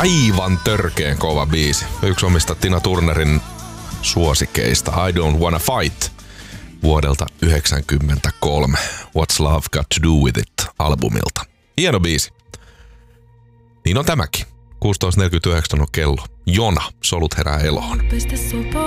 Aivan törkeen kova biisi. Yksi omista Tina Turnerin suosikeista. I Don't Wanna Fight vuodelta 1993. What's Love Got To Do With It -albumilta. Hieno biisi. Niin on tämäkin. 16.49 on kello. Jona, solut herää eloon.